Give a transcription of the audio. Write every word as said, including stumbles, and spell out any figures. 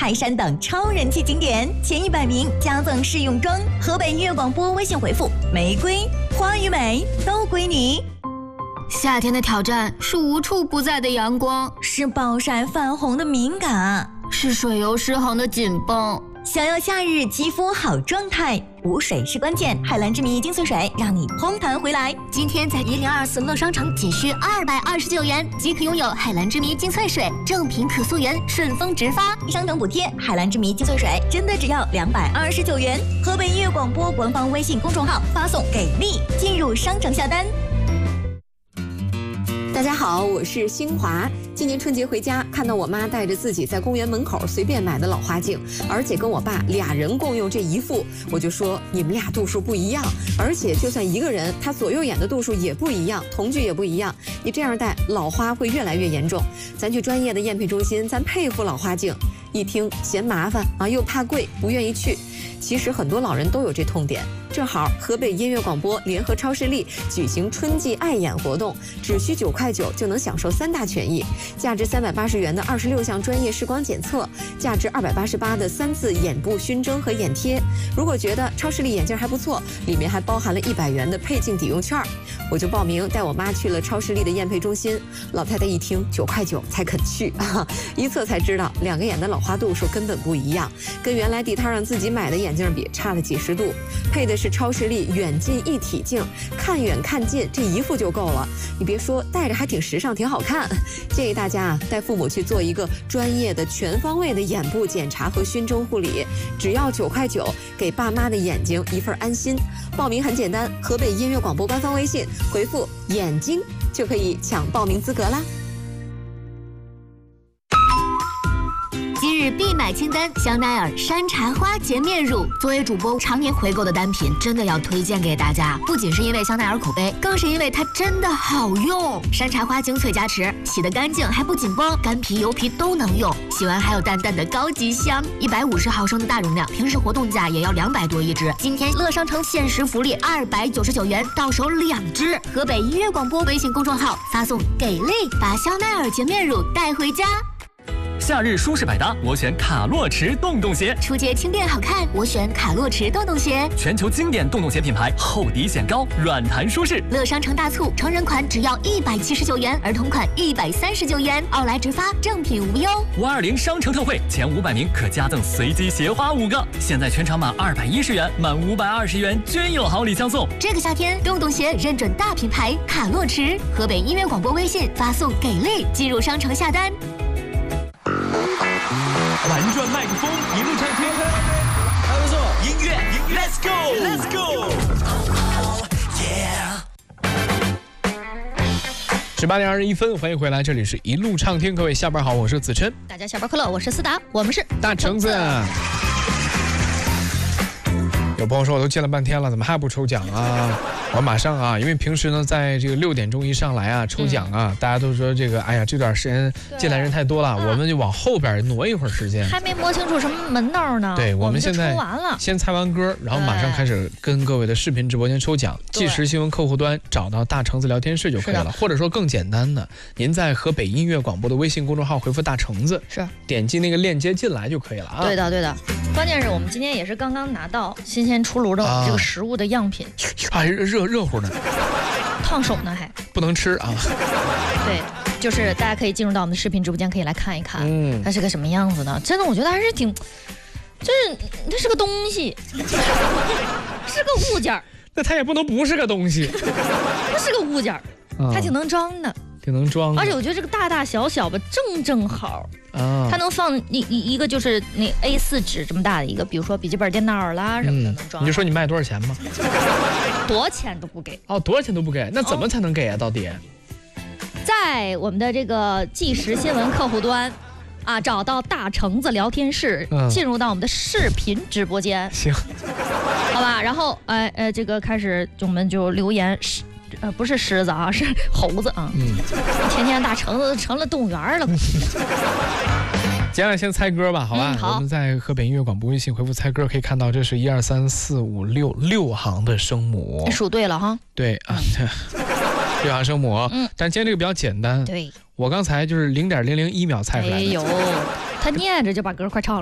泰山等超人气景点，前一百名加赠试用装。河北音乐广播微信回复“玫瑰花与美”都归你。 夏天的挑战是无处不在的阳光， 是暴晒泛红的敏感， 是水油失衡的紧绷。 想要夏日肌肤好状态，补水是关键。海蓝之谜精粹水让你嘭弹回来。 今天在一零二四乐商城仅需二百二十九元即可拥有海蓝之谜精粹水，正品可溯源，顺丰直发， 商城补贴。海蓝之谜精粹水真的只要两百二十九元。河北音乐广播官方微信公众号发送给力，进入商城下单。 大家好，我是新华。今年春节回家，看到我妈带着自己在公园门口随便买的老花镜，而且跟我爸俩人共用这一副，我就说你们俩度数不一样，而且就算一个人，他左右眼的度数也不一样，瞳距也不一样，你这样戴老花会越来越严重。咱去专业的验配中心，咱配副老花镜。一听嫌麻烦啊，又怕贵，不愿意去。其实很多老人都有这痛点。正好河北音乐广播联合超视力举行春季爱眼活动，只需九块九就能享受三大权益：价值三百八十元的二十六项专业视光检测，价值二百八十八的三次眼部熏蒸和眼贴。如果觉得超视力眼镜还不错，里面还包含了一百元的配镜抵用券。我就报名带我妈去了超视力的验配中心。老太太一听九块九才肯去啊，一测才知道两个眼的老花度数根本不一样，跟原来地摊上自己买的眼镜比差了几十度。配的是超视力远近一体镜，看远看近这一副就够了。你别说，戴着还挺时尚，挺好看。建议大家啊，带父母去做一个专业的全方位的眼部检查和熏蒸护理，只要九块九，给爸妈的眼睛一份安心。报名很简单，河北音乐广播官方微信回复“眼睛”就可以抢报名资格啦。 今日必买清单：香奈儿山茶花洁面乳。作为主播常年回购的单品，真的要推荐给大家。不仅是因为香奈儿口碑，更是因为它真的好用。山茶花精粹加持，洗得干净还不紧绷，干皮油皮都能用。洗完还有淡淡的高级香。一百五十毫升的大容量，平时活动价也要两百多一支。今天乐商城限时福利二百九十九元，到手两支。河北音乐广播微信公众号发送“给力”，把香奈儿洁面乳带回家。 夏日舒适百搭，我选卡洛驰洞洞鞋。 出街轻便好看，我选卡洛驰洞洞鞋。 全球经典洞洞鞋品牌，厚底显高，软弹舒适。 乐商城大促，成人款只要一百七十九元，儿童款一百三十九元，奥莱直发，正品无忧。 五二零商城特惠，前五百名可加赠随机鞋花五个。现在全场满二百一十元，满五百二十元均有好礼相送。 这个夏天，洞洞鞋认准大品牌卡洛驰。河北音乐广播微信发送“给力”进入商城下单。 玩转麦克风，一路唱天，还不错。音乐 ，Let's go，Let's go， 十八点二十一分，欢迎回来，这里是一路唱天，各位下班好，我是子琛。 大家下班快乐，我是思达，我们是大橙子。有朋友说我都见了半天了，怎么还不抽奖啊？我马上啊，因为平时呢，在这个六点钟一上来啊，抽奖啊，嗯、大家都说这个，哎呀，这段时间进来人太多了，啊、我们就往后边挪一会儿时间。 还没摸清楚什么门道呢。 对，我们现在抽完了， 先猜完歌，然后马上开始跟各位的视频直播间抽奖。即时新闻客户端找到大橙子聊天室就可以了，或者说更简单的，您在河北音乐广播的微信公众号回复大橙子， 是点击那个链接进来就可以了啊。 对的，对的。关键是我们今天也是刚刚拿到新鲜出炉的这个食物的样品， 还、啊、热热乎的， 烫手呢还不能吃啊。 对，就是大家可以进入到我们的视频直播间，可以来看一看，嗯，它是个什么样子呢？真的，我觉得还是挺，就是它是个东西，是个物件儿。 那它也不能不是个东西， 它是个物件儿，它挺能装的。 挺能装， 而且我觉得这个大大小小吧，正正好啊，它能放一一一个就是那 A 四 纸这么大的一个，比如说笔记本电脑啦什么的、嗯、能装。 你就说你卖多少钱吗？ 多少钱都不给哦，多少钱都不给，那怎么才能给啊？到底？ 在我们的这个即时新闻客户端啊，找到大橙子聊天室，嗯、进入到我们的视频直播间。 行， 好吧，然后呃呃，这个开始我们就留言。呃，不是狮子啊，是猴子啊。嗯，天天大橙子成了动物园了。 接下来先猜歌吧，好吧？嗯、好，我们在河北音乐广播微信回复猜歌，可以看到这是一二三四五六六行的声母。 你数对了哈。 对啊，六行声母。嗯，但今天这个比较简单。 对， 我刚才就是零点零零一秒猜出来的。 哎呦，他念着就把歌快唱了。